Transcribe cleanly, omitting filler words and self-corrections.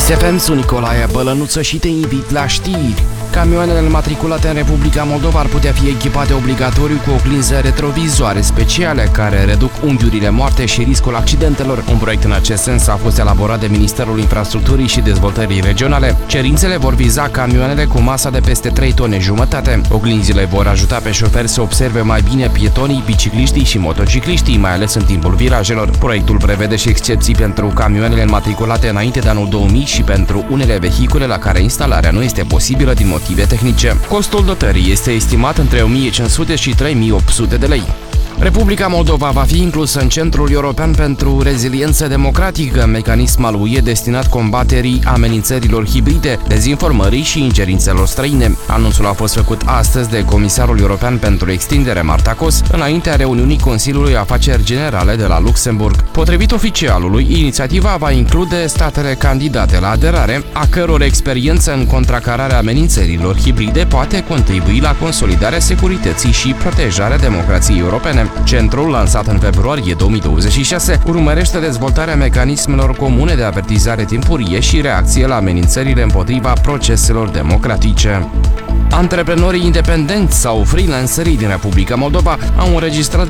KISFM, sunt Nicolae Bălănuță și te invit la știri. Camioanele înmatriculate în Republica Moldova ar putea fi echipate obligatoriu cu oglinze retrovizoare speciale care reduc unghiurile moarte și riscul accidentelor. Un proiect în acest sens a fost elaborat de Ministerul Infrastructurii și Dezvoltării Regionale. Cerințele vor viza camioanele cu masa de peste 3 tone jumătate. Oglinzile vor ajuta pe șoferi să observe mai bine pietonii, bicicliștii și motocicliștii, mai ales în timpul virajelor. Proiectul prevede și excepții pentru camioanele înmatriculate înainte de anul 2000 și pentru unele vehicule la care instalarea nu este posibilă din motive tehnice. Costul dotării este estimat între 1500 și 3800 de lei. Republica Moldova va fi inclusă în Centrul European pentru Reziliență Democratică, mecanism al UE destinat combaterii amenințărilor hibride, dezinformării și ingerințelor străine. Anunțul a fost făcut astăzi de Comisarul European pentru Extindere Marta Kos, înaintea reuniunii Consiliului Afaceri Generale de la Luxemburg. Potrivit oficialului, inițiativa va include statele candidate la aderare, a căror experiență în contracararea amenințărilor hibride poate contribui la consolidarea securității și protejarea democrației europene. Centrul, lansat în februarie 2026, urmărește dezvoltarea mecanismelor comune de avertizare timpurie și reacție la amenințările împotriva proceselor democratice. Antreprenorii independenți sau freelancerii din Republica Moldova au înregistrat